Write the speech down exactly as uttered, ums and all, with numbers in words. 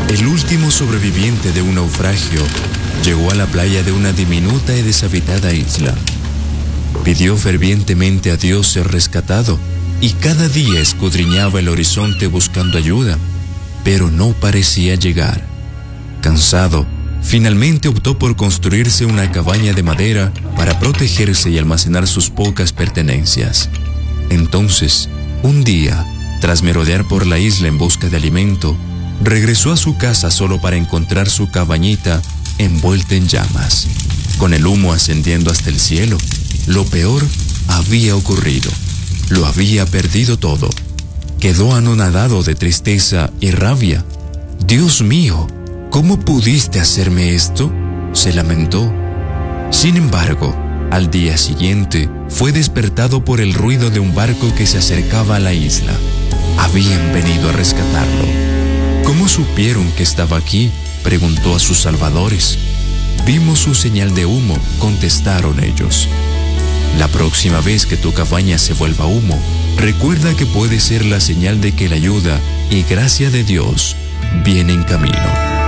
El último sobreviviente de un naufragio llegó a la playa de una diminuta y deshabitada isla. Pidió fervientemente a Dios ser rescatado y cada día escudriñaba el horizonte buscando ayuda, pero no parecía llegar. Cansado, finalmente optó por construirse una cabaña de madera para protegerse y almacenar sus pocas pertenencias. Entonces, un día, tras merodear por la isla en busca de alimento, regresó a su casa solo para encontrar su cabañita envuelta en llamas, con el humo ascendiendo hasta el cielo. Lo peor había ocurrido. Lo había perdido todo. Quedó anonadado de tristeza y rabia. «Dios mío, ¿cómo pudiste hacerme esto?», se lamentó. Sin embargo, al día siguiente, fue despertado por el ruido de un barco que se acercaba a la isla. Habían venido a rescatarlo. «¿Cómo supieron que estaba aquí?», preguntó a sus salvadores. «Vimos su señal de humo», contestaron ellos. La próxima vez que tu cabaña se vuelva humo, recuerda que puede ser la señal de que la ayuda y gracia de Dios viene en camino.